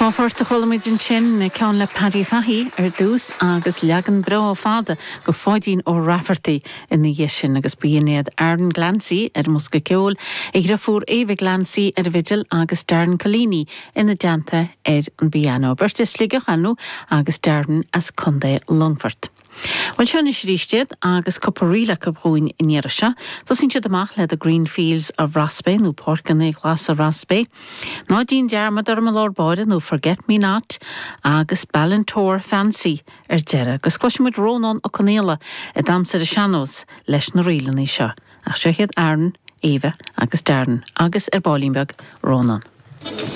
Tá first cholamid in sin na ceann le Paddy Fahey dús agus leagan bra fada go fáidín ó rafferty in na dhéisin agus bíonéad Aaron Glancy Musca ceol ag rafúr Éva Glancy vigil agus Darren Collini in na deanta an biano. Burstis ligach anú agus Darren as Conde Longford. Well, sean is ríistead agus coparíla go bhúin in Iarasha, tá sin siad amach le the Green Fields of Raspe nó Porcanna Glas of Raspe. Nádín dearmad ar malór báide nó Forget Me Not agus Ballantor Fancy deire agus cloisimuid Rónán ó Conéla a damsa a seanós leis na rialaní seo. Ach seochiad Aaron, Éva agus Darren agus Bálínbeg Rónán.